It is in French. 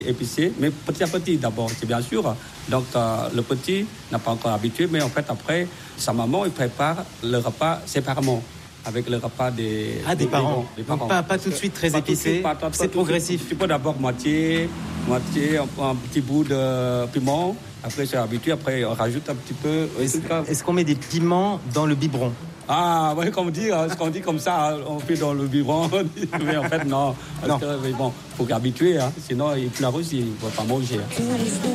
épicé, mais petit à petit d'abord, c'est bien sûr. Donc le petit n'a pas encore habitué, mais en fait après, sa maman il prépare le repas séparément avec le repas des parents. Des parents. Donc pas tout de suite très épicé, c'est progressif. Tu peux d'abord moitié, un petit bout de piment, après c'est habitué, après on rajoute un petit peu. Est-ce qu'on met des piments dans le biberon? Ah, oui, comme dit, ce qu'on dit comme ça, on fait dans le biberon, mais en fait non. Parce que, mais bon, faut qu'habituer, sinon il pleure aussi, il ne va pas manger.